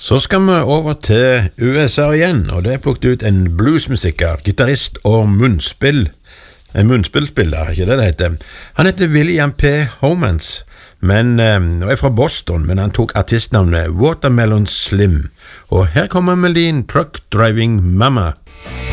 Så skal vi over til USA igjen, og det er plukket ut en bluesmusiker, gitarist og munnspillspiller, ikke det heter. Han heter William P. Homans, og er fra Boston, men han tok artistnavnet Watermelon Slim. Og her kommer melodien Truck Driving Mama.